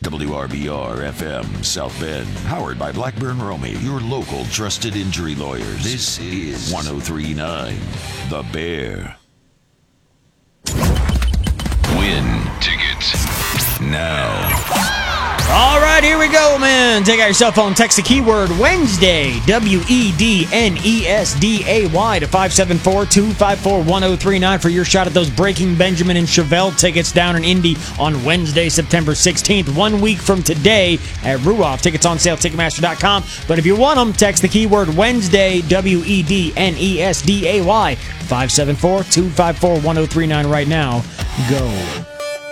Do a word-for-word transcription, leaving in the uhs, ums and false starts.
W R B R F M South Bend, powered by Blackburn Romy, your local trusted injury lawyers. This is one oh three point nine The Bear. Win tickets now. All right, here we go, man. Take out your cell phone, text the keyword Wednesday, W E D N E S D A Y, to five seven four, two five four, one oh three nine for your shot at those Breaking Benjamin and Chevelle tickets down in Indy on Wednesday, September sixteenth, one week from today at Ruoff. Tickets on sale, Ticketmaster dot com. But if you want them, text the keyword Wednesday, W E D N E S D A Y, five seven four, two five four, one oh three nine right now. Go.